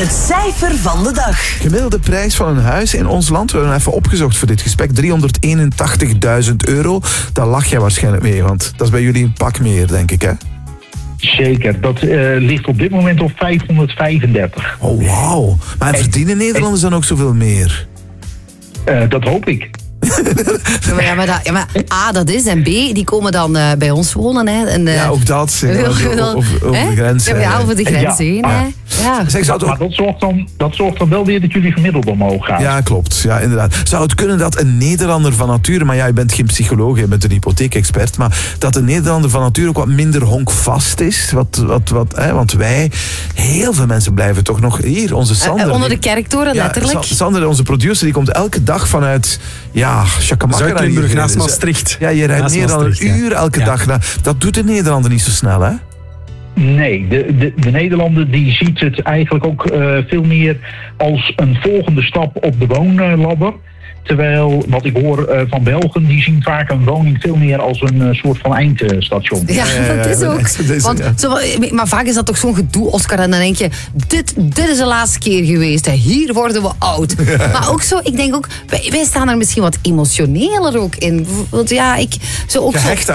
Het cijfer van de dag. Gemiddelde prijs van een huis in ons land. We hebben even opgezocht voor dit gesprek. €381.000. Daar lach jij waarschijnlijk mee, want dat is bij jullie een pak meer, denk ik, hè? Zeker, dat ligt op dit moment op 535. Oh, wauw. Maar verdienen Nederlanders dan ook zoveel meer? Dat hoop ik. Maar A, dat is. En B, die komen dan bij ons wonen. Hè. En, ja, ook dat. Over de grens. Ja, over de grens heen. Hè. Ja. Zeg, maar dat zorgt dan wel weer dat jullie gemiddeld omhoog gaan. Ja, klopt. Ja, inderdaad. Zou het kunnen dat een Nederlander van nature, maar ja, je bent geen psycholoog, je bent een hypotheekexpert, maar dat een Nederlander van nature ook wat minder honkvast is? Want wij, heel veel mensen blijven toch nog hier. Onze Sander. Onder de kerktoren, letterlijk. Sander, onze producer, die komt elke dag vanuit Chakamakkara. Zuid-Limburg naast Maastricht. Ja, je rijdt meer dan een uur elke dag. Nou, dat doet de Nederlander niet zo snel, hè? Nee, de Nederlander die ziet het eigenlijk ook veel meer als een volgende stap op de woonladder. Terwijl, wat ik hoor van Belgen, die zien vaak een woning veel meer als een soort van eindstation. Ja, dat is ook. Maar vaak is dat toch zo'n gedoe, Oscar. En dan denk je, dit is de laatste keer geweest. Hè. Hier worden we oud. Ja. Maar ook zo, ik denk ook, wij staan er misschien wat emotioneler ook in. Want ja, gehecht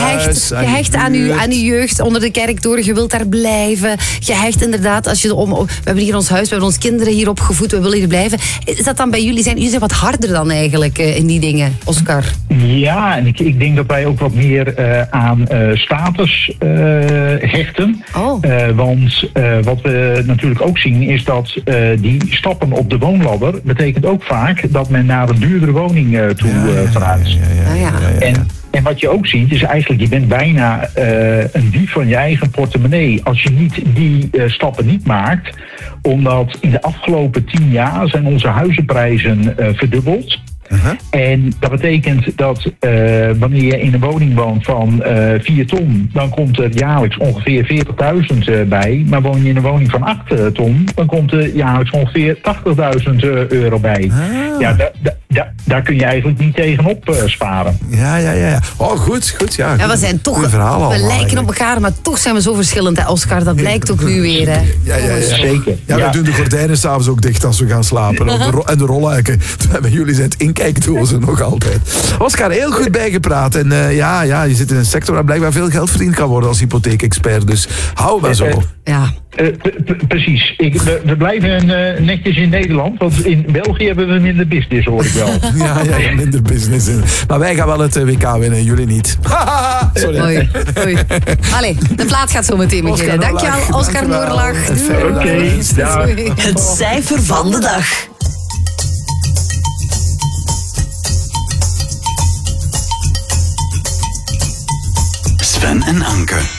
aan uw jeugd onder de kerktoren. Je wilt daar blijven. Gehecht inderdaad. We hebben hier ons huis, we hebben onze kinderen hier opgevoed. We willen hier blijven. Is dat dan bij jullie? Jullie zijn wat harder dan eigenlijk in die dingen, Oscar? Ja, en ik denk dat wij ook wat meer aan status hechten. Oh. Want wat we natuurlijk ook zien is dat die stappen op de woonladder betekent ook vaak dat men naar een duurdere woning toe verhuist. En wat je ook ziet is eigenlijk, je bent bijna een dief van je eigen portemonnee als je niet die stappen niet maakt. Omdat in de afgelopen 10 jaar zijn onze huizenprijzen verdubbeld. Uh-huh. En dat betekent dat wanneer je in een woning woont van 4 ton, dan komt er jaarlijks ongeveer 40.000 bij. Maar woon je in een woning van 8 ton, dan komt er jaarlijks ongeveer 80.000 euro bij. Ah. Ja, daar kun je eigenlijk niet tegenop sparen. Ja. Oh, goed. Ja, we zijn toch, we lijken op elkaar, maar toch zijn we zo verschillend, hè, Oscar. Dat blijkt ook nu weer, hè. Ja. Zeker. Ja, we doen de gordijnen s'avonds ook dicht als we gaan slapen. En de rolluiken. Bij jullie zijn het inkijkdozen nog altijd. Oscar, heel goed bijgepraat. En je zit in een sector waar blijkbaar veel geld verdiend kan worden als hypotheekexpert. Dus hou maar zo. Ja. Precies. We blijven netjes in Nederland, want in België hebben we minder business, hoor ik wel. Ja, minder business. Maar wij gaan wel het WK winnen, jullie niet. Sorry. Oei. Allee, de plaat gaat zo meteen beginnen. Dankjewel, Oscar Noorlach. Oké, dag. Het cijfer van de dag. Sven en Anke.